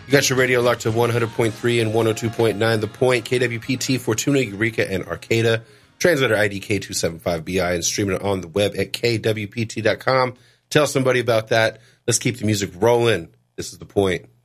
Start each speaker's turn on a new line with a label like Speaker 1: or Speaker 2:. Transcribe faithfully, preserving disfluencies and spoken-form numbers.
Speaker 1: You got your radio locked to one hundred point three and one oh two point nine The Point, K W P T, Fortuna, Eureka, and Arcata. Translator I D K two seven five B I and streaming it on the web at K W P T dot com. Tell somebody about that. Let's keep the music rolling. This is The Point.